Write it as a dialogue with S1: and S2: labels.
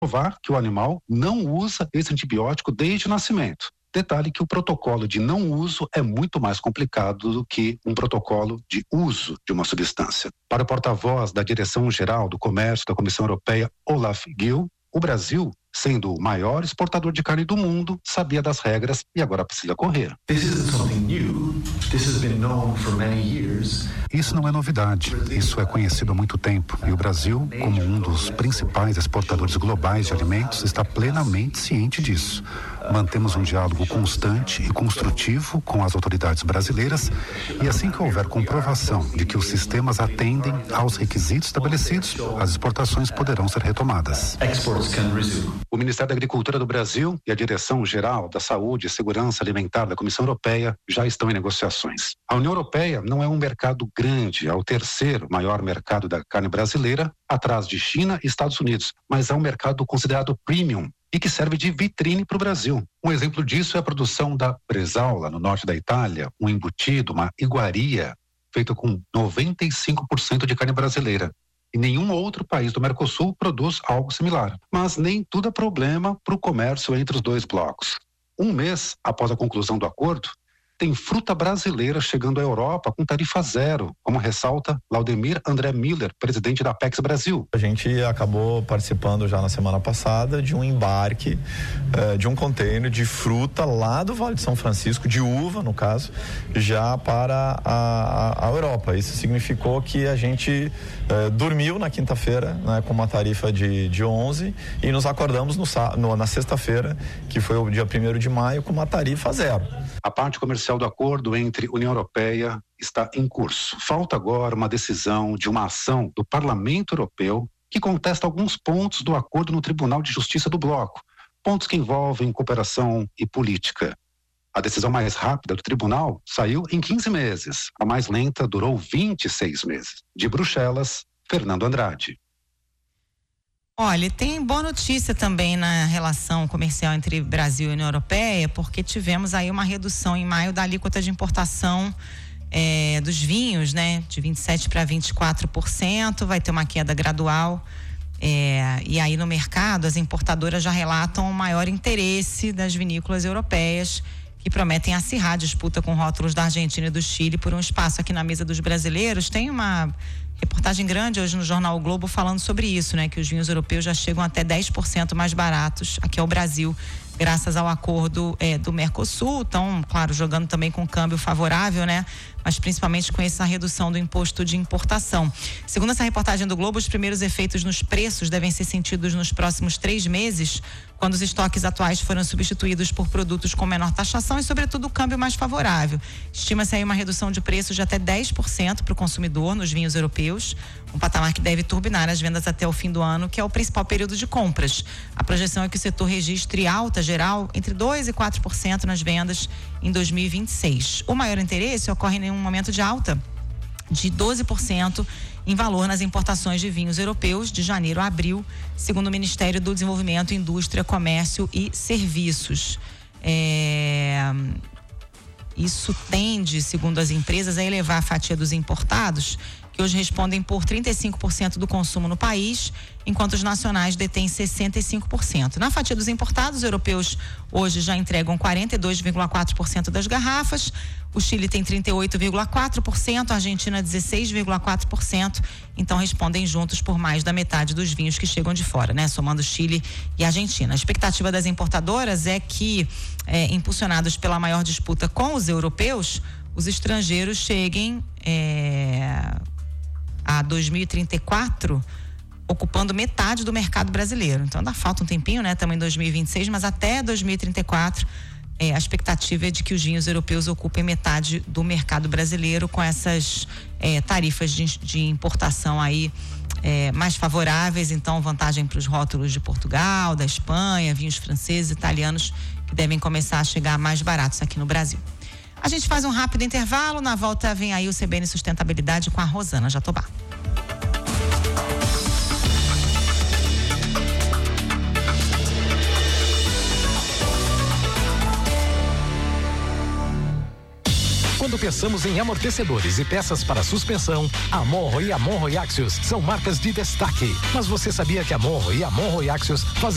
S1: provar que o animal não usa esse antibiótico desde o nascimento. Detalhe que o protocolo de não uso é muito mais complicado do que um protocolo de uso de uma substância. Para o porta-voz da Direção-Geral do Comércio da Comissão Europeia, Olaf Gil, o Brasil, sendo o maior exportador de carne do mundo, sabia das regras e agora precisa correr.
S2: Isso não é novidade, isso é conhecido há muito tempo e o Brasil, como um dos principais exportadores globais de alimentos, está plenamente ciente disso. Mantemos um diálogo constante e construtivo com as autoridades brasileiras e assim que houver comprovação de que os sistemas atendem aos requisitos estabelecidos, as exportações poderão ser retomadas.
S1: O Ministério da Agricultura do Brasil e a Direção-Geral da Saúde e Segurança Alimentar da Comissão Europeia já estão em negociações. A União Europeia não é um mercado grande, é o terceiro maior mercado da carne brasileira, atrás de China e Estados Unidos, mas é um mercado considerado premium e que serve de vitrine para o Brasil. Um exemplo disso é a produção da Bresaola, no norte da Itália, um embutido, uma iguaria, feito com 95% de carne brasileira. E nenhum outro país do Mercosul produz algo similar. Mas nem tudo é problema para o comércio entre os dois blocos. Um mês após a conclusão do acordo, tem fruta brasileira chegando à Europa com tarifa zero, como ressalta Laudemir André Miller, presidente da Apex Brasil.
S3: A gente acabou participando já na semana passada de um embarque de um container de fruta lá do Vale de São Francisco, de uva no caso, já para a Europa. Isso significou que a gente dormiu na quinta-feira, né, com uma tarifa de 11 e nos acordamos na sexta-feira, que foi o dia 1º de maio, com uma tarifa zero.
S1: A parte comercial do acordo entre União Europeia está em curso. Falta agora uma decisão de uma ação do Parlamento Europeu que contesta alguns pontos do acordo no Tribunal de Justiça do Bloco, pontos que envolvem cooperação e política. A decisão mais rápida do tribunal saiu em 15 meses, a mais lenta durou 26 meses. De Bruxelas, Fernando Andrade.
S4: Olha, tem boa notícia também na relação comercial entre Brasil e União Europeia, porque tivemos aí uma redução em maio da alíquota de importação dos vinhos, né? De 27% para 24%, vai ter uma queda gradual. E aí no mercado as importadoras já relatam o maior interesse das vinícolas europeias, que prometem acirrar a disputa com rótulos da Argentina e do Chile por um espaço aqui na mesa dos brasileiros. Tem uma reportagem grande hoje no jornal O Globo falando sobre isso, né? Que os vinhos europeus já chegam até 10% mais baratos aqui ao Brasil, graças ao acordo do Mercosul. Então, claro, jogando também com câmbio favorável, né? Mas principalmente com essa redução do imposto de importação. Segundo essa reportagem do Globo, os primeiros efeitos nos preços devem ser sentidos nos próximos 3 meses, quando os estoques atuais foram substituídos por produtos com menor taxação e, sobretudo, o câmbio mais favorável. Estima-se aí uma redução de preços de até 10% para o consumidor nos vinhos europeus, um patamar que deve turbinar as vendas até o fim do ano, que é o principal período de compras. A projeção é que o setor registre alta geral entre 2% e 4% nas vendas em 2026. O maior interesse ocorre em um momento de alta de 12% em valor nas importações de vinhos europeus de janeiro a abril, segundo o Ministério do Desenvolvimento, Indústria, Comércio e Serviços. Isso tende, segundo as empresas, a elevar a fatia dos importados, que hoje respondem por 35% do consumo no país, enquanto os nacionais detêm 65%. Na fatia dos importados, os europeus hoje já entregam 42,4% das garrafas, o Chile tem 38,4%, a Argentina 16,4%, então respondem juntos por mais da metade dos vinhos que chegam de fora, né? Somando Chile e Argentina. A expectativa das importadoras é que, impulsionados pela maior disputa com os europeus, os estrangeiros cheguem a 2034 ocupando metade do mercado brasileiro. Então ainda falta um tempinho, né? Estamos em 2026, mas até 2034 a expectativa é de que os vinhos europeus ocupem metade do mercado brasileiro com essas tarifas de importação aí mais favoráveis. Então vantagem para os rótulos de Portugal, da Espanha, vinhos franceses, italianos, que devem começar a chegar mais baratos aqui no Brasil. A gente faz um rápido intervalo, na volta vem aí o CBN Sustentabilidade com a Rosana Jatobá.
S5: Quando pensamos em amortecedores e peças para suspensão, a Monro e a Monro e Axios são marcas de destaque. Mas você sabia que a Monro e a Monro e Axios fazem